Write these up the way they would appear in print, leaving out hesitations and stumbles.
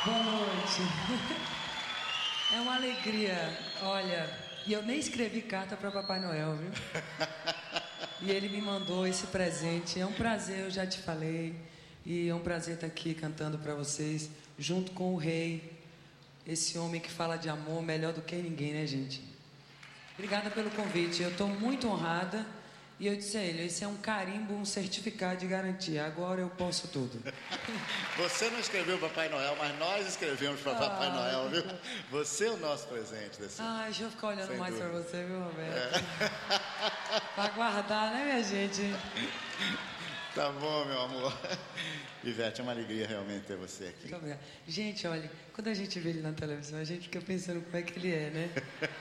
Boa noite. É uma alegria. Olha, e eu nem escrevi carta para Papai Noel, viu? E ele me mandou esse presente. É um prazer, eu já te falei. E é um prazer estar aqui cantando para vocês, junto com o rei. Esse homem que fala de amor melhor do que ninguém, né, gente? Obrigada pelo convite. Eu estou muito honrada. E eu disse a ele, esse é um carimbo, um certificado de garantia. Agora eu posso tudo. Você não escreveu Papai Noel, mas nós escrevemos para Papai Noel, viu? Você é o nosso presente desse ano. Deixa eu ficar olhando Sem mais para dúvida. você, viu, Roberto? Para guardar, né, minha gente? Tá bom, meu amor. Ivete, é uma alegria realmente ter você aqui. Muito obrigada. Gente, olha, quando a gente vê ele na televisão, a gente fica pensando como é que ele é, né?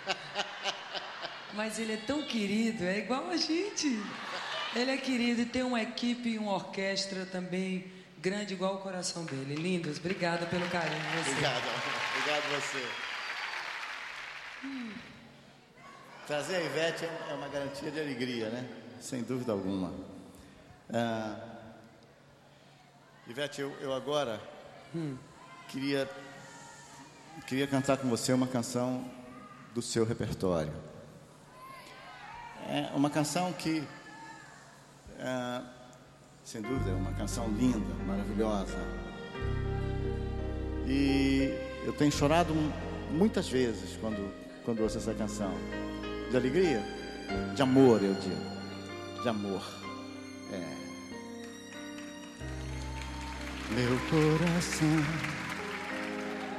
Mas ele é tão querido, é igual a gente. Ele é querido e tem uma equipe e uma orquestra também grande, igual o coração dele. Lindos, obrigada pelo carinho de você. Obrigado, obrigado você. Trazer a Ivete é uma garantia de alegria, né? Sem dúvida alguma. Ivete, eu agora queria cantar com você uma canção do seu repertório. É uma canção que, sem dúvida, é uma canção linda, maravilhosa. E eu tenho chorado muitas vezes quando ouço essa canção. De alegria? De amor, eu digo. De amor. Meu coração